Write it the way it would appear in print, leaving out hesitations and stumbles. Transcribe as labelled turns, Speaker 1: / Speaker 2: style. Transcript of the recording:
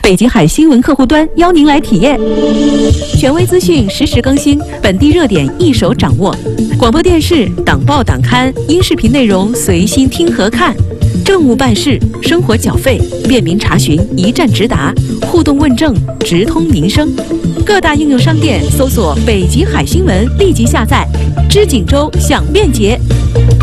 Speaker 1: 北极海新闻客户端邀您来体验。权威资讯实时更新，本地热点一手掌握。广播电视、党报党刊、音视频内容随心听和看。政务办事、生活缴费、便民查询一站直达，互动问政直通民生。各大应用商店搜索“北极海新闻”，立即下载。知锦州享便捷。